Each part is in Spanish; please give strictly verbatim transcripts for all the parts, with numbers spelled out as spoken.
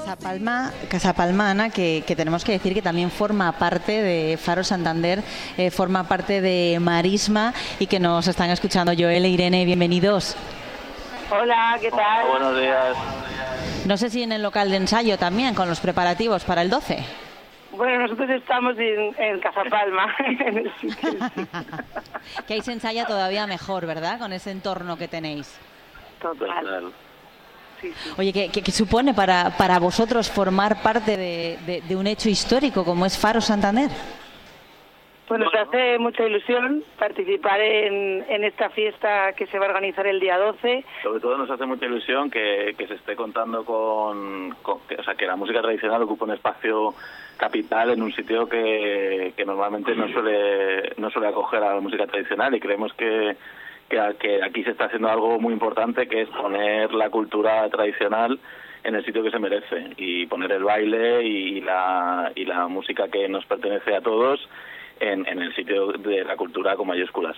Casa Palma, Casa Palma, Ana, que, que tenemos que decir que también forma parte de Faro Santander, eh, forma parte de Marisma y que nos están escuchando. Joel e Irene, bienvenidos. Hola, ¿qué tal? Hola, buenos días. No sé si en el local de ensayo también, con los preparativos para el doce. Bueno, nosotros estamos en, en Casa Palma. Que ahí se ensaya todavía mejor, ¿verdad? Con ese entorno que tenéis. Total. Sí, sí. Oye, ¿qué, qué, qué supone para, para vosotros formar parte de, de, de un hecho histórico como es Faro Santander? Pues nos hace mucha ilusión participar en, en esta fiesta que se va a organizar el día doce. Sobre todo nos hace mucha ilusión que, que se esté contando con, con que, o sea, que la música tradicional ocupe un espacio capital en un sitio que, que normalmente no suele no suele acoger a la música tradicional, y creemos que, que, que aquí se está haciendo algo muy importante, que es poner la cultura tradicional en el sitio que se merece, y poner el baile y la, y la música que nos pertenece a todos en, en el sitio de la cultura con mayúsculas.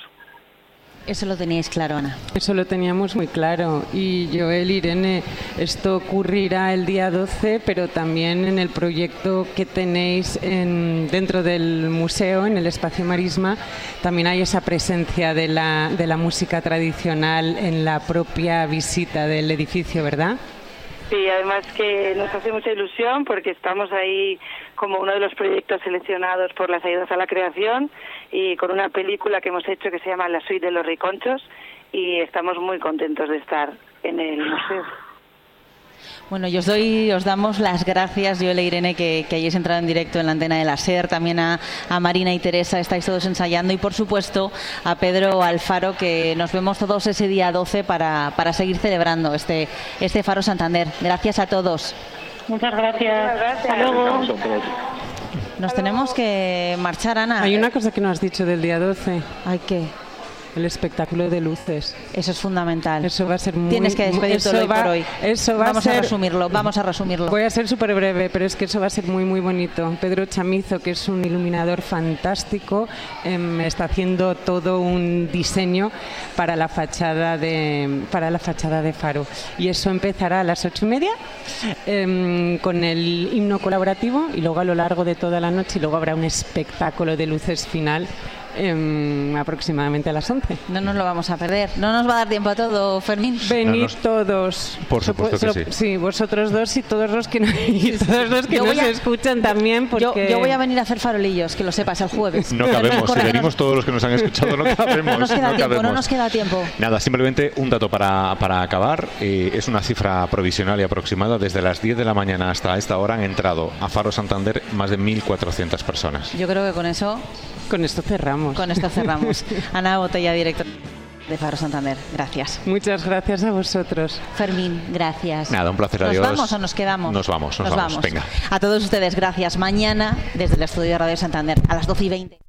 Eso lo teníais claro, Ana. Eso lo teníamos muy claro. Y Joel, Irene, esto ocurrirá el día doce, pero también en el proyecto que tenéis en, dentro del museo, en el espacio Marisma, también hay esa presencia de la, de la música tradicional en la propia visita del edificio, ¿verdad? Sí, además que nos hace mucha ilusión porque estamos ahí como uno de los proyectos seleccionados por las ayudas a la creación, y con una película que hemos hecho que se llama La Suite de los Riconchos, y estamos muy contentos de estar en el museo. Bueno, yo os doy, os damos las gracias, Joel e Irene, que, que hayáis entrado en directo en la antena de la SER, también a, a Marina y Teresa, estáis todos ensayando, y por supuesto a Pedro Alfaro, que nos vemos todos ese día doce para, para seguir celebrando este, este Faro Santander. Gracias a todos. Muchas gracias. Muchas gracias. Hasta luego. Nos tenemos que marchar, Ana. Hay una cosa que no has dicho del día doce. Hay que... El espectáculo de luces. Eso es fundamental. Eso va a ser muy... Tienes que despedirte hoy por hoy. Eso va vamos a, ser, a resumirlo, vamos a resumirlo. Voy a ser súper breve, pero es que eso va a ser muy, muy bonito. Pedro Chamizo, que es un iluminador fantástico, eh, está haciendo todo un diseño para la fachada de para la fachada de Faro. Y eso empezará a las ocho y media eh, con el himno colaborativo, y luego a lo largo de toda la noche, y luego habrá un espectáculo de luces final Eh, aproximadamente a las once. No nos lo vamos a perder. No nos va a dar tiempo a todo, Fermín. Venid no nos... todos. Por supuesto que sí. Sí, vosotros dos y todos los que, no, y todos los que nos a... escuchan también. Porque... Yo, yo voy a venir a hacer farolillos, que lo sepas, el jueves. No cabemos. Si venimos todos los que nos han escuchado, no cabemos. No nos queda no tiempo, cabemos. no nos queda tiempo. Nada, simplemente un dato para, para acabar. Eh, es una cifra provisional y aproximada. Desde las diez de la mañana hasta esta hora han entrado a Faro Santander más de mil cuatrocientas personas. Yo creo que con eso... Con esto cerramos. Con esto cerramos. Ana Botella, directora de Faro Santander. Gracias. Muchas gracias a vosotros. Fermín, gracias. Nada, un placer. Adiós. ¿Nos vamos o nos quedamos? Nos vamos, nos, nos vamos. vamos. Venga. A todos ustedes, gracias. Mañana, desde el estudio de Radio Santander, a las doce y veinte.